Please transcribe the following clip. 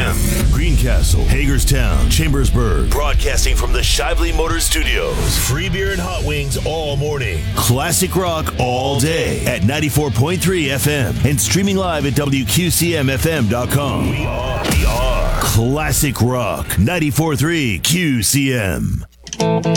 FM. Greencastle, Hagerstown, Chambersburg. Broadcasting from the Shively Motors Studios. Free beer and hot wings all morning. Classic rock all day at 94.3 FM. And streaming live at WQCMFM.com. We are Classic Rock 94.3 QCM.